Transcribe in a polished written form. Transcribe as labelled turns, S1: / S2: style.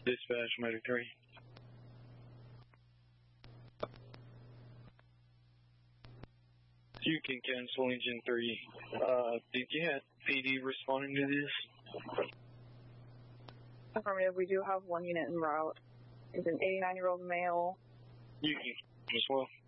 S1: Dispatch, Medic 3. You can cancel Engine 3. Did you have PD responding to this?
S2: Affirmative, we do have one unit en route. It's an 89-year-old male.
S1: You can as well.